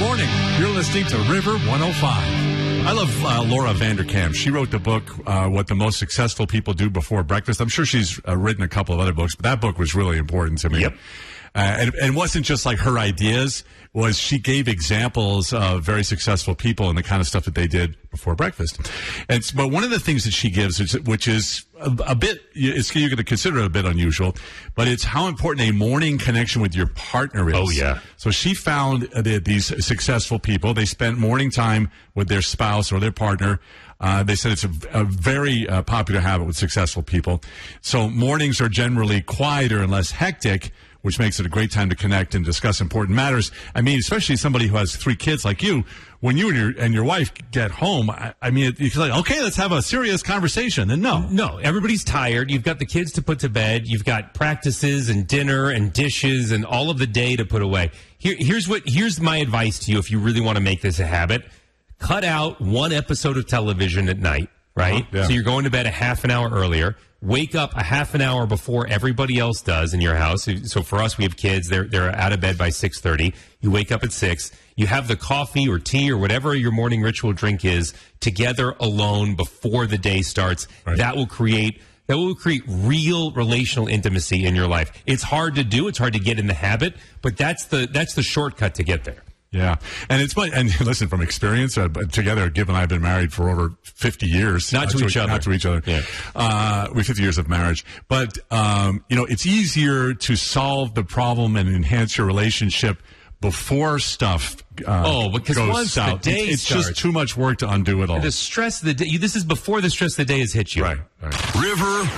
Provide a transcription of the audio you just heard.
morning. You're listening to River 105. I love Laura Vanderkam. She wrote the book, What the Most Successful People Do Before Breakfast. I'm sure she's written a couple of other books, but that book was really important to me. Yep. And it wasn't just like her ideas, was she gave examples of very successful people and the kind of stuff that they did before breakfast. But one of the things that she gives, which is a bit, you're going to consider it a bit unusual, but it's how important a morning connection with your partner is. Oh, yeah. So she found that these successful people, they spent morning time with their spouse or their partner. They said it's a very popular habit with successful people. So mornings are generally quieter and less hectic, which makes it a great time to connect and discuss important matters. I mean, especially somebody who has 3 kids like you, when you and your wife get home, I mean, it's like, okay, let's have a serious conversation. And No, everybody's tired. You've got the kids to put to bed. You've got practices and dinner and dishes and all of the day to put away. Here's my advice to you if you really want to make this a habit. Cut out one episode of television at night, right? Yeah. So you're going to bed a half an hour earlier. Wake up a half an hour before everybody else does in your house. So for us, we have kids. They're out of bed by 6:30. You wake up at 6. You have the coffee or tea or whatever your morning ritual drink is together alone before the day starts. Right. That will create real relational intimacy in your life. It's hard to do. It's hard to get in the habit, but that's the shortcut to get there. Yeah, and and listen, from experience, together, Gibb and I have been married for over 50 years. Not to each other. Not to each other. Yeah. We 50 years of marriage. But, it's easier to solve the problem and enhance your relationship before stuff because goes once south. the day it's starts, just too much work to undo it all. The stress of the day, this is before the stress of the day has hit you. Right. River